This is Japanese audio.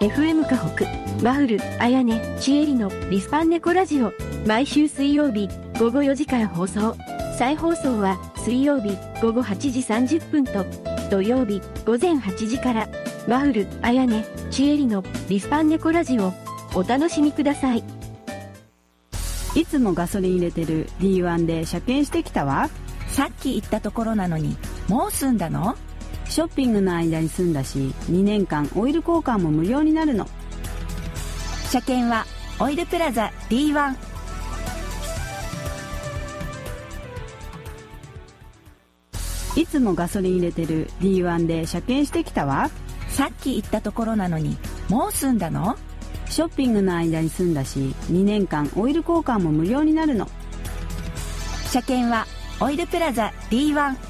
FM 河北、バフル、あやね、ちえりのリスパンネコラジオ。毎週水曜日午後4時から放送。再放送は水曜日午後8時30分と土曜日午前8時から。バフル、あやね、ちえりのリスパンネコラジオ。お楽しみください。 いつもガソリン入れてる D1 で車検してきたわ。 さっき言ったところなのに、もう済んだの？ ショッピングの間に済んだし、2年間オイル交換も無料になるの。 車検はオイルプラザ D1。 いつもガソリン入れてる D1 で車検してきたわ。 さっき言ったところなのに、もう済んだの？ ショッピングの間に済んだし、2年間オイル交換も無料になるの。 車検はオイルプラザ D1。